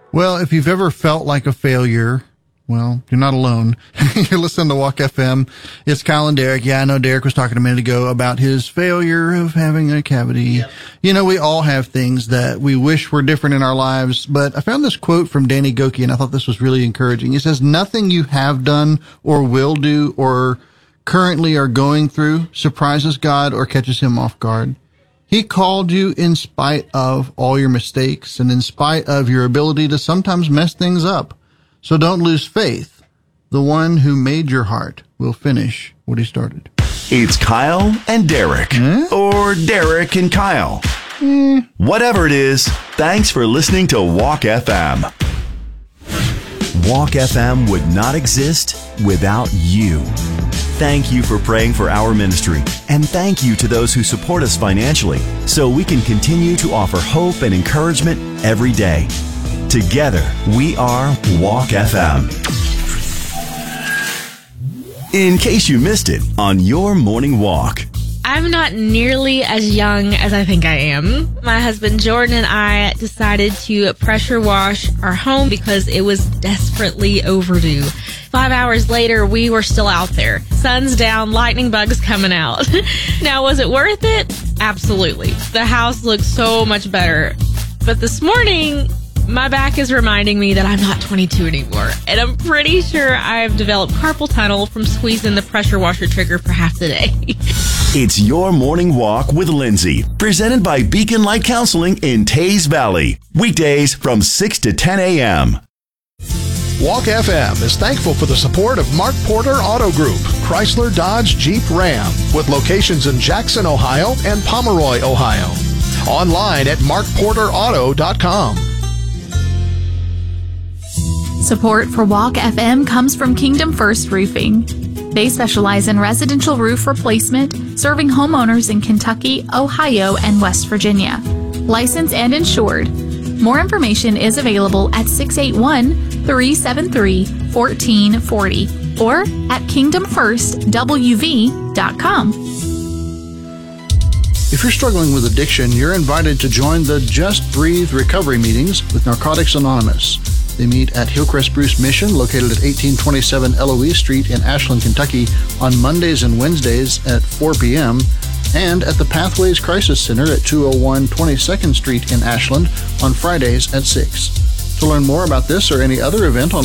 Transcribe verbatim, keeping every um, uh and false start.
Well, if you've ever felt like a failure, well, you're not alone. You're listening to Walk F M. It's Kyle and Derek. Yeah, I know Derek was talking a minute ago about his failure of having a cavity. Yep. You know, we all have things that we wish were different in our lives, but I found this quote from Danny Gokey, and I thought this was really encouraging. He says, nothing you have done or will do or currently are going through surprises God or catches him off guard. He called you in spite of all your mistakes and in spite of your ability to sometimes mess things up. So don't lose faith. The one who made your heart will finish what he started. It's Kyle and Derek. Eh? Or Derek and Kyle. Eh. Whatever it is, thanks for listening to Walk F M. Walk F M would not exist without you. Thank you for praying for our ministry, and thank you to those who support us financially so we can continue to offer hope and encouragement every day. Together, we are Walk F M. In case you missed it on your morning walk. I'm not nearly as young as I think I am. My husband Jordan and I decided to pressure wash our home because it was desperately overdue. Five hours later, we were still out there. Sun's down, lightning bugs coming out. Now, was it worth it? Absolutely. The house looks so much better. But this morning, my back is reminding me that I'm not twenty-two anymore. And I'm pretty sure I've developed carpal tunnel from squeezing the pressure washer trigger for half the day. It's Your Morning Walk with Lindsay, presented by Beacon Light Counseling in Taze Valley. Weekdays from six to ten a.m. Walk F M is thankful for the support of Mark Porter Auto Group, Chrysler, Dodge, Jeep, Ram, with locations in Jackson, Ohio and Pomeroy, Ohio. Online at mark porter auto dot com. Support for Walk F M comes from Kingdom First Roofing. They specialize in residential roof replacement, serving homeowners in Kentucky, Ohio, and West Virginia. Licensed and insured. More information is available at six eight one, three seven three, one four four zero or at kingdom first w v dot com. If you're struggling with addiction, you're invited to join the Just Breathe recovery meetings with Narcotics Anonymous. They meet at Hillcrest Bruce Mission, located at eighteen twenty-seven Eloise Street in Ashland, Kentucky, on Mondays and Wednesdays at four p.m., and at the Pathways Crisis Center at two oh one twenty-second Street in Ashland on Fridays at six. To learn more about this or any other event on